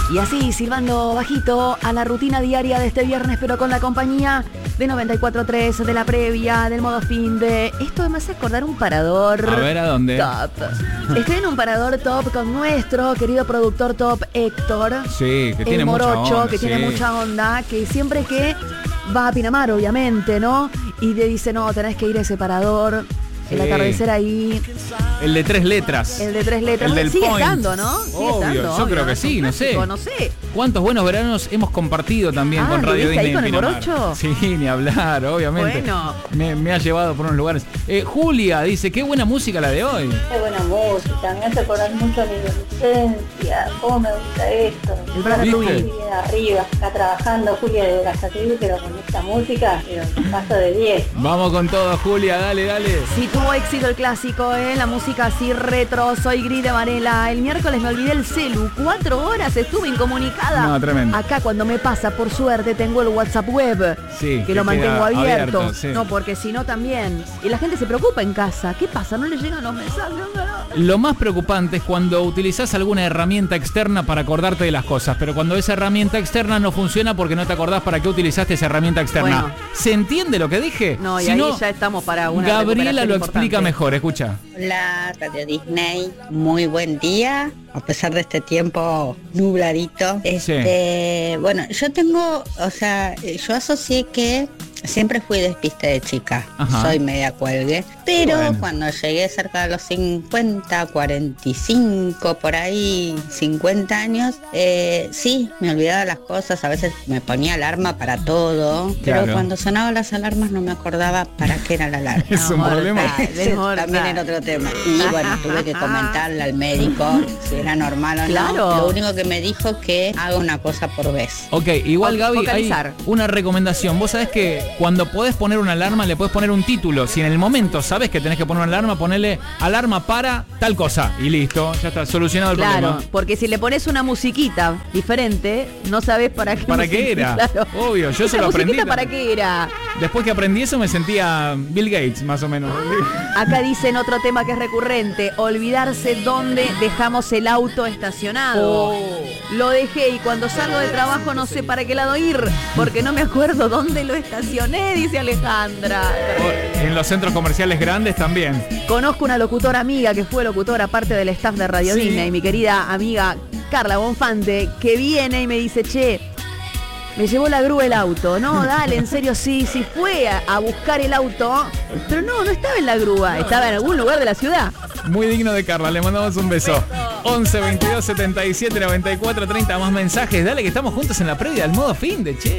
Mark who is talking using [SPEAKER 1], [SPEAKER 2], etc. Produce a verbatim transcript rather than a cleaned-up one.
[SPEAKER 1] Y así, silbando bajito a la rutina diaria de este viernes, pero con la compañía de noventa y cuatro punto tres, de la previa, del modo fin de... Esto me hace acordar un parador...
[SPEAKER 2] A ver, ¿a dónde?
[SPEAKER 1] Top. Estoy en un parador top con nuestro querido productor top, Héctor.
[SPEAKER 2] Sí, que tiene
[SPEAKER 1] el morocho,
[SPEAKER 2] mucha onda,
[SPEAKER 1] que
[SPEAKER 2] sí.
[SPEAKER 1] tiene mucha onda, que siempre que va a Pinamar, obviamente, ¿no? Y le dice, no, tenés que ir a ese parador...
[SPEAKER 2] Sí.
[SPEAKER 1] El atardecer ahí.
[SPEAKER 2] El de tres letras.
[SPEAKER 1] El de tres letras.
[SPEAKER 2] El del
[SPEAKER 1] Sigue
[SPEAKER 2] point.
[SPEAKER 1] estando, ¿no? Sigue
[SPEAKER 2] Obvio,
[SPEAKER 1] estando,
[SPEAKER 2] yo
[SPEAKER 1] obvio,
[SPEAKER 2] creo que
[SPEAKER 1] es
[SPEAKER 2] sí,
[SPEAKER 1] un
[SPEAKER 2] no sé.
[SPEAKER 1] clásico, no sé.
[SPEAKER 2] ¿Cuántos buenos veranos hemos compartido también
[SPEAKER 1] Ah,
[SPEAKER 2] con Radio
[SPEAKER 1] ¿estuviste ahí
[SPEAKER 2] Disney
[SPEAKER 1] con
[SPEAKER 2] en
[SPEAKER 1] el
[SPEAKER 2] Pinamar?
[SPEAKER 1] morocho?
[SPEAKER 2] Sí, ni hablar, obviamente.
[SPEAKER 1] Bueno.
[SPEAKER 2] Me, me ha llevado por unos lugares. Eh, Julia dice, qué buena música la de hoy.
[SPEAKER 3] Qué buena música, me hace acordar mucho a mi adolescencia. ¿Cómo me gusta esto?
[SPEAKER 1] El brazo
[SPEAKER 2] ¿Viste?
[SPEAKER 1] tuyo.
[SPEAKER 3] Bien arriba, está trabajando Julia de Brazategui, pero con esta música, pero paso de diez.
[SPEAKER 2] Vamos con todo, Julia, dale, dale.
[SPEAKER 1] Si tuvo éxito el clásico, ¿eh? La música así retro, soy Gris de Varela. El miércoles me olvidé el celu. Cuatro horas estuve incomunicada.
[SPEAKER 2] No, tremendo.
[SPEAKER 1] Acá cuando me pasa, por suerte, tengo el WhatsApp web.
[SPEAKER 2] Sí,
[SPEAKER 1] que
[SPEAKER 2] que
[SPEAKER 1] lo mantengo
[SPEAKER 2] queda
[SPEAKER 1] abierto.
[SPEAKER 2] abierto, sí.
[SPEAKER 1] No, porque si no también. Y la gente se preocupa en casa. ¿Qué pasa? ¿No le llegan los mensajes?
[SPEAKER 2] Lo más preocupante es cuando utilizás alguna herramienta externa para acordarte de las cosas, pero cuando esa herramienta externa no funciona porque no te acordás para qué utilizaste esa herramienta externa.
[SPEAKER 1] Bueno.
[SPEAKER 2] ¿Se entiende lo que dije?
[SPEAKER 1] No, y
[SPEAKER 2] Si
[SPEAKER 1] ahí
[SPEAKER 2] no,
[SPEAKER 1] ya estamos para una
[SPEAKER 2] Gabriela lo
[SPEAKER 1] recuperación
[SPEAKER 2] explica
[SPEAKER 1] importante.
[SPEAKER 2] mejor, escucha.
[SPEAKER 4] Hola, Radio Disney, muy buen día, a pesar de este tiempo nubladito. Este, bueno, yo tengo, o sea, yo asocié que siempre fui despiste de chica,
[SPEAKER 2] Ajá.
[SPEAKER 4] soy media cuelgue, pero
[SPEAKER 2] Bueno.
[SPEAKER 4] cuando llegué cerca de los cincuenta, cuarenta y cinco, por ahí, cincuenta años, eh, sí, me olvidaba las cosas, a veces me ponía alarma para todo,
[SPEAKER 2] Claro.
[SPEAKER 4] pero cuando sonaban las alarmas no me acordaba para qué era la alarma.
[SPEAKER 2] Es un
[SPEAKER 1] mortal,
[SPEAKER 2] problema.
[SPEAKER 1] es
[SPEAKER 4] Ese
[SPEAKER 1] mortal.
[SPEAKER 4] también era otro tema. Y bueno, tuve que comentarle al médico si era normal o
[SPEAKER 1] Claro.
[SPEAKER 4] no. Lo único que me dijo que haga una cosa por vez.
[SPEAKER 2] Ok, igual
[SPEAKER 1] Fo-
[SPEAKER 2] Gaby, hay
[SPEAKER 1] focalizar.
[SPEAKER 2] una recomendación. Vos sabés que cuando podés poner una alarma, le podés poner un título. Si en el momento sabés que tenés que poner una alarma, ponele alarma para tal cosa. Y listo, ya está solucionado el
[SPEAKER 1] Claro,
[SPEAKER 2] problema.
[SPEAKER 1] porque si le pones una musiquita diferente, no sabes para qué.
[SPEAKER 2] ¿Para qué
[SPEAKER 1] musiquita,
[SPEAKER 2] era?
[SPEAKER 1] claro.
[SPEAKER 2] Obvio, yo
[SPEAKER 1] ¿Esa
[SPEAKER 2] se lo aprendí
[SPEAKER 1] musiquita para
[SPEAKER 2] también.
[SPEAKER 1] qué era?
[SPEAKER 2] Después que aprendí eso me sentía Bill Gates, más o menos.
[SPEAKER 1] Acá dicen otro tema que es recurrente, olvidarse dónde dejamos el auto estacionado.
[SPEAKER 2] Oh.
[SPEAKER 1] Lo dejé y cuando salgo del trabajo no sé para qué lado ir, porque no me acuerdo dónde lo estacioné, dice Alejandra.
[SPEAKER 2] En los centros comerciales grandes también.
[SPEAKER 1] Conozco una locutora amiga que fue locutora, parte del staff de Radio
[SPEAKER 2] Sí.
[SPEAKER 1] Disney, mi querida amiga Carla Bonfante, que viene y me dice, che, me llevó la grúa el auto. No, dale, en serio, sí, sí fue a, a buscar el auto, pero no, no estaba en la grúa, estaba en algún lugar de la ciudad.
[SPEAKER 2] Muy digno de Carla, le mandamos un beso. once, veintidós, setenta y siete, noventa y cuatro, treinta, más mensajes. Dale que estamos juntos en la previa del modo fin de che.